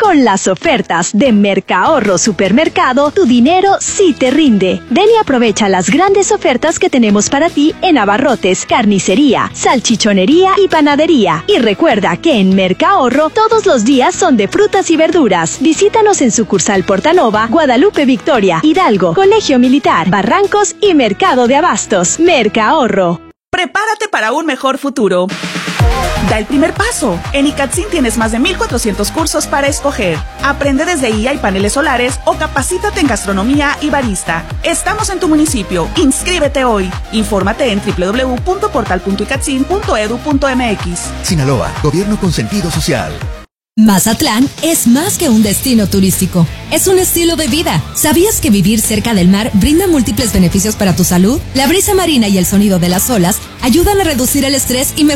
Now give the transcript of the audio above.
Con las ofertas de Mercahorro Supermercado, tu dinero sí te rinde. Ven y aprovecha las grandes ofertas que tenemos para ti en abarrotes, carnicería, salchichonería y panadería. Y recuerda que en Mercahorro todos los días son de frutas y verduras. Visítanos en sucursal Portanova, Guadalupe Victoria, Hidalgo, Colegio Militar, Barrancos y Mercado de Abastos. Mercahorro. Prepárate para un mejor futuro. Da el primer paso. En ICATSIN tienes más de 1,400 cursos para escoger. Aprende desde IA y paneles solares o capacítate en gastronomía y barista. Estamos en tu municipio. Inscríbete hoy. Infórmate en www.portal.icatsin.edu.mx. Sinaloa, gobierno con sentido social. Mazatlán es más que un destino turístico, es un estilo de vida. ¿Sabías que vivir cerca del mar brinda múltiples beneficios para tu salud? La brisa marina y el sonido de las olas ayudan a reducir el estrés y